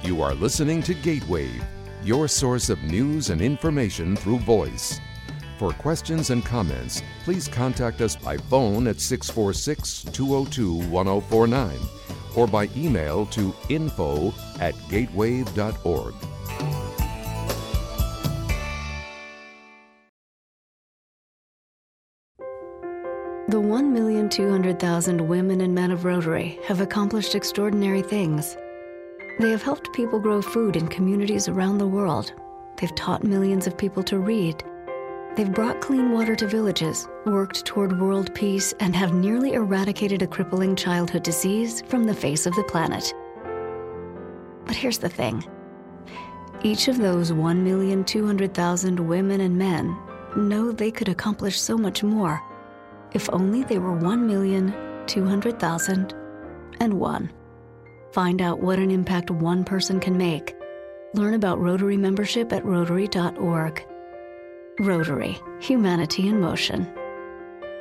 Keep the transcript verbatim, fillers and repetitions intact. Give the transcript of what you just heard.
You are listening to Gatewave, your source of news and information through voice. For questions and comments, please contact us by phone at six four six, two oh two, one oh four nine or by email to info at gatewave dot org. The one million two hundred thousand women and men of Rotary have accomplished extraordinary things. They have helped people grow food in communities around the world. They've taught millions of people to read. They've brought clean water to villages, worked toward world peace, and have nearly eradicated a crippling childhood disease from the face of the planet. But here's the thing. Each of those one million two hundred thousand women and men know they could accomplish so much more if only they were one million two hundred thousand and one. Find out what an impact one person can make. Learn about Rotary membership at rotary dot org. Rotary, humanity in motion.